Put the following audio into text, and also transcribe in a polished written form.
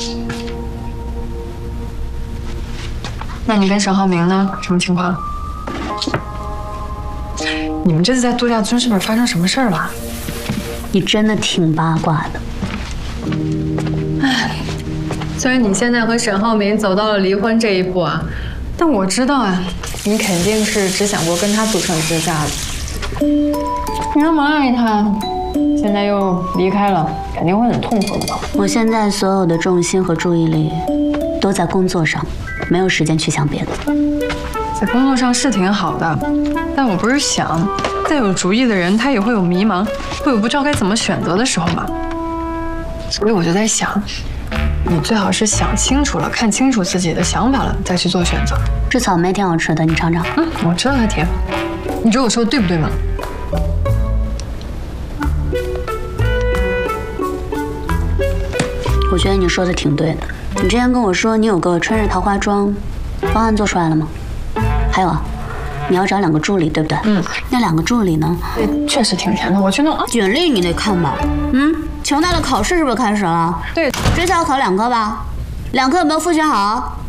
那你跟沈浩明呢？什么情况？你们这次在度假村是不是发生什么事儿了？ 你真的挺八卦的。 唉，虽然你现在和沈浩明走到了离婚这一步啊，但我知道啊，你肯定是只想过跟他组成一个家的。你那么爱他，现在又离开了，肯定会很痛苦的吧？ 我现在所有的重心和注意力都在工作上，没有时间去想别的。 在工作上是挺好的，但我不是想，再有主意的人他也会有迷茫，会有不知道该怎么选择的时候嘛。所以我就在想，你最好是想清楚了，看清楚自己的想法了，再去做选择。 这草莓挺好吃的，你尝尝。 我知道它甜，你觉得我说的对不对吗？ 我觉得你说的挺对的。你之前跟我说你有个春日桃花庄，方案做出来了吗？还有啊，你要找2个助理，对不对？那2个助理呢？ 对，确实挺甜的。我去弄啊。 简历你得看吧。琼大的考试是不是开始了？ 对， 这次要考2科吧？2科有没有复习好？